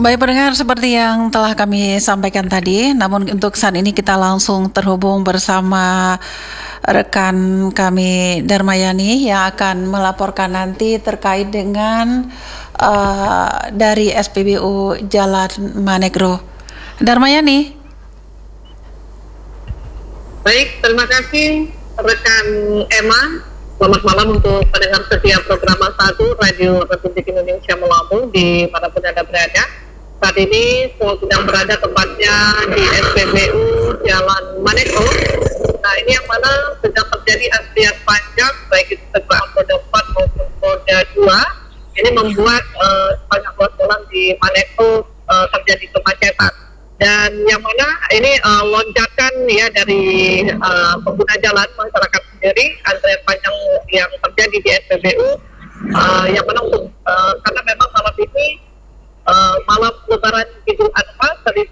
Baik pendengar, seperti yang telah kami sampaikan tadi, namun untuk saat ini kita langsung terhubung bersama rekan kami Darmayani yang akan melaporkan nanti terkait dengan dari SPBU Jalan Manegro. Darmayani. Baik, terima kasih rekan Emma. Selamat malam untuk pendengar setia program 1 Radio Republik Indonesia Melampung di manapun Anda berada. Saat ini saya sedang berada tepatnya di SPBU Jalan Manegro. Nah, ini yang mana sedang terjadi antrian panjang baik itu kendaraan roda 4 maupun roda 2. Ini membuat banyak ruas jalan di Manegro terjadi kemacetan. Dan yang mana ini lonjakan ya dari pengguna jalan masyarakat sendiri, antrian panjang yang terjadi di SPBU yang mana untuk karena memang malam ini malam Lebaran Idul Adha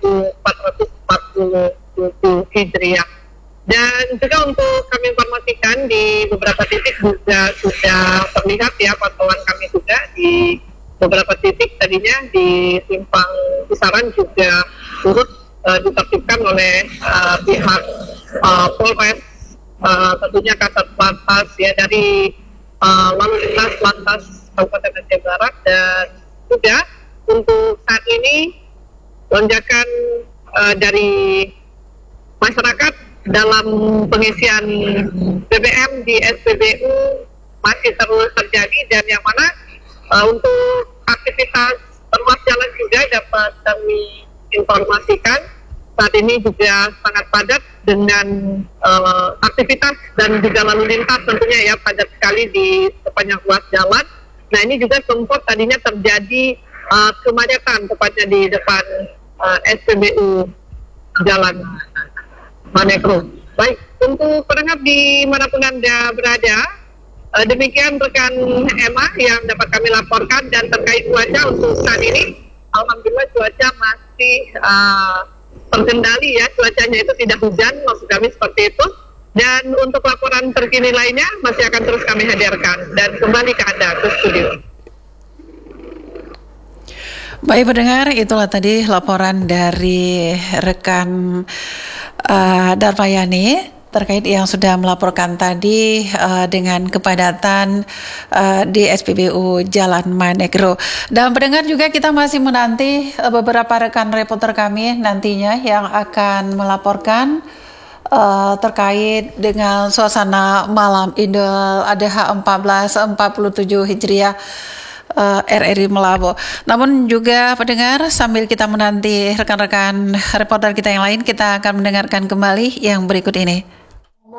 1447 Hijriah. Dan juga untuk kami informasikan di beberapa titik juga sudah terlihat ya pantauan kami juga di beberapa titik tadinya di simpang Kisaran juga turut ditertibkan oleh pihak Polres, tentunya Kasat Lantas ya dari lalu lintas Lantas Kabupaten Aceh Barat. Dan juga untuk saat ini lonjakan dari masyarakat dalam pengisian BBM di SPBU masih terus terjadi, dan yang mana untuk aktivitas ruas jalan juga dapat kami informasikan saat ini juga sangat padat dengan aktivitas dan juga lalu lintas tentunya ya padat sekali di sepanjang ruas jalan. Nah, ini juga sempat tadinya terjadi kemacetan tepatnya di depan SPBU Jalan Manegro. Baik, untuk pendengar di manapun Anda berada, demikian rekan Emma yang dapat kami laporkan. Dan terkait cuaca untuk saat ini, alhamdulillah cuaca masih terkendali ya, cuacanya itu tidak hujan, maksud kami seperti itu. Dan untuk laporan terkini lainnya masih akan terus kami hadirkan. Dan kembali ke Anda ke studio. Baik pendengar, itulah tadi laporan dari rekan Darmayani terkait yang sudah melaporkan tadi dengan kepadatan di SPBU Jalan Manegro. Dan pendengar juga kita masih menanti beberapa rekan reporter kami nantinya yang akan melaporkan terkait dengan suasana malam Idul Adha 1447 Hijriah RRI Melabo. Namun juga pendengar, sambil kita menanti rekan-rekan reporter kita yang lain, kita akan mendengarkan kembali yang berikut ini.